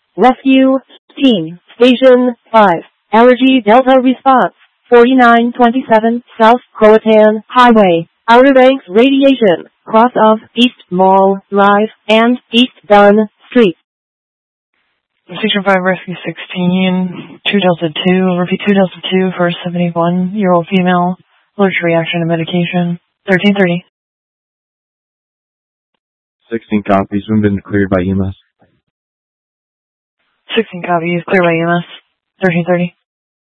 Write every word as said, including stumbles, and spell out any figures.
Rescue Team, Station five, Allergy Delta Response, forty-nine twenty-seven South Croatan Highway, Outer Banks Radiation, cross of East Mall Drive and East Dunn Street. Station five, Rescue sixteen, two Delta two, repeat two Delta two for a seventy-one-year-old female, allergic reaction to medication, thirteen thirty. sixteen copies, we've been cleared by E M S. sixteen copies, clear by E M S, thirteen thirty.